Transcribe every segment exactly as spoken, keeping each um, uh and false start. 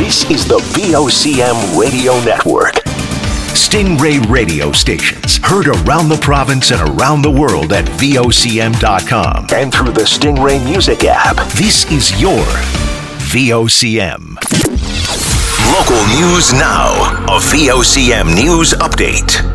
This is the V O C M Radio Network. Stingray radio stations heard around the province and around the world at V O C M dot com and through the Stingray Music app. This is your V O C M. Local news now. A V O C M News Update.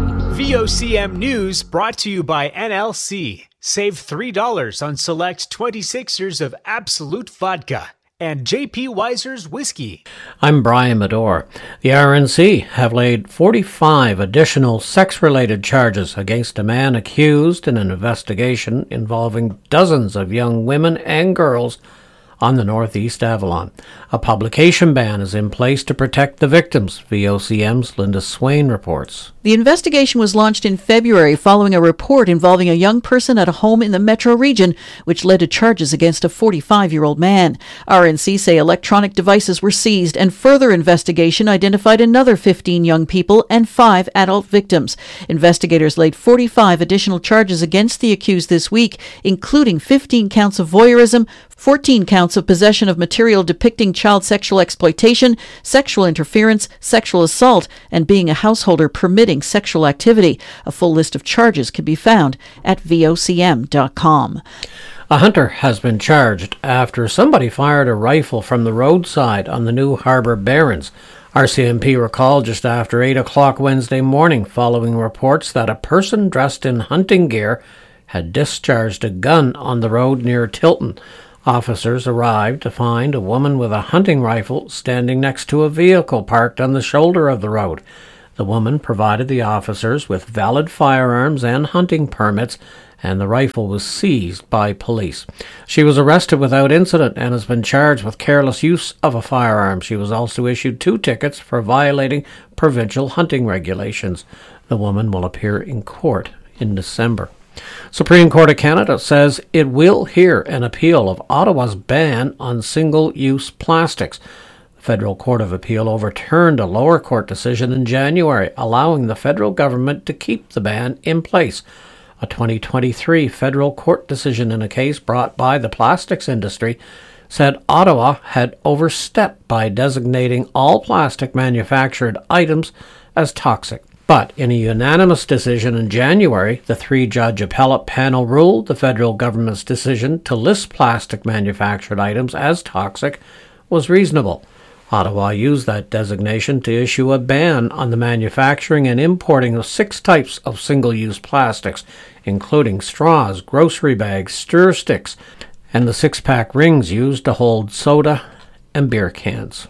V O C M News brought to you by N L C. Save three dollars on select twenty-sixers of Absolute Vodka and J P Weiser's Whiskey. I'm Brian Medore. The R N C have laid forty-five additional sex-related charges against a man accused in an investigation involving dozens of young women and girls on the Northeast Avalon. A publication ban is in place to protect the victims, V O C M's Linda Swain reports. The investigation was launched in February following a report involving a young person at a home in the metro region, which led to charges against a forty-five-year-old man. R N C say electronic devices were seized, and further investigation identified another fifteen young people and five adult victims. Investigators laid forty-five additional charges against the accused this week, including fifteen counts of voyeurism, fourteen counts of possession of material depicting child sexual exploitation, sexual interference, sexual assault, and being a householder permitting sexual activity. A full list of charges can be found at V O C M dot com. A hunter has been charged after somebody fired a rifle from the roadside on the New Harbour Barrens. R C M P recalled just after eight o'clock Wednesday morning following reports that a person dressed in hunting gear had discharged a gun on the road near Tilton. Officers arrived to find a woman with a hunting rifle standing next to a vehicle parked on the shoulder of the road. The woman provided the officers with valid firearms and hunting permits, and the rifle was seized by police. She was arrested without incident and has been charged with careless use of a firearm. She was also issued two tickets for violating provincial hunting regulations. The woman will appear in court in December. Supreme Court of Canada says it will hear an appeal of Ottawa's ban on single-use plastics. The Federal Court of Appeal overturned a lower court decision in January, allowing the federal government to keep the ban in place. A twenty twenty-three federal court decision in a case brought by the plastics industry said Ottawa had overstepped by designating all plastic manufactured items as toxic. But in a unanimous decision in January, the three-judge appellate panel ruled the federal government's decision to list plastic manufactured items as toxic was reasonable. Ottawa used that designation to issue a ban on the manufacturing and importing of six types of single-use plastics, including straws, grocery bags, stir sticks, and the six-pack rings used to hold soda and beer cans.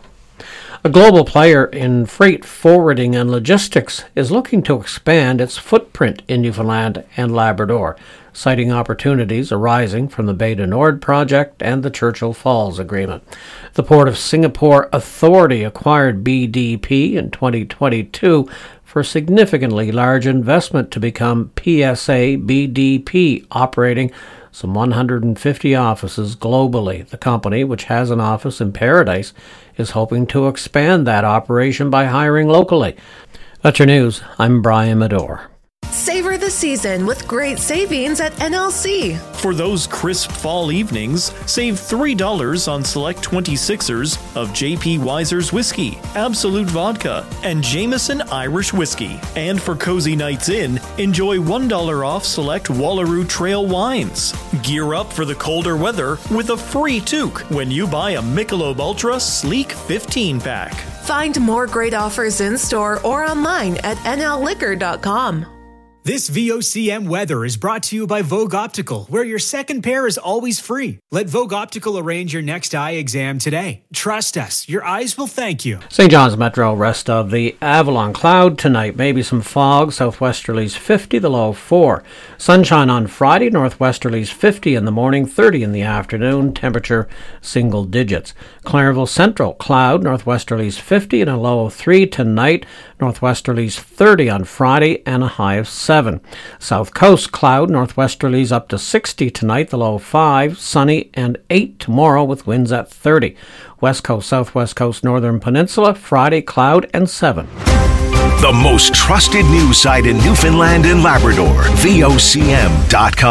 A global player in freight forwarding and logistics is looking to expand its footprint in Newfoundland and Labrador, citing opportunities arising from the Bay du Nord project and the Churchill Falls Agreement. The Port of Singapore Authority acquired B D P in twenty twenty-two for significantly large investment to become P S A B D P, operating some one hundred fifty offices globally. The company, which has an office in Paradise, is hoping to expand that operation by hiring locally. That's your news. I'm Brian Medore. Savor the season with great savings at N L C. For those crisp fall evenings, save three dollars on select twenty-sixers of J P Weiser's Whiskey, Absolute Vodka, and Jameson Irish Whiskey. And for cozy nights in, enjoy one dollar off select Wallaroo Trail wines. Gear up for the colder weather with a free toque when you buy a Michelob Ultra Sleek fifteen pack. Find more great offers in store or online at N L liquor dot com. This V O C M weather is brought to you by Vogue Optical, where your second pair is always free. Let Vogue Optical arrange your next eye exam today. Trust us, your eyes will thank you. Saint John's Metro, rest of the Avalon. Cloud tonight, maybe some fog, southwesterlies fifty, the low four. Sunshine on Friday, northwesterlies fifty in the morning, thirty in the afternoon, temperature single digits. Clareville Central, cloud, northwesterlies fifty and a low of three tonight, northwesterlies thirty on Friday and a high of seven. South Coast, cloud, northwesterlies up to sixty tonight, the low five, sunny and eight tomorrow with winds at thirty. West Coast, Southwest Coast, Northern Peninsula, Friday, cloud and seven. The most trusted news site in Newfoundland and Labrador, V O C M dot com.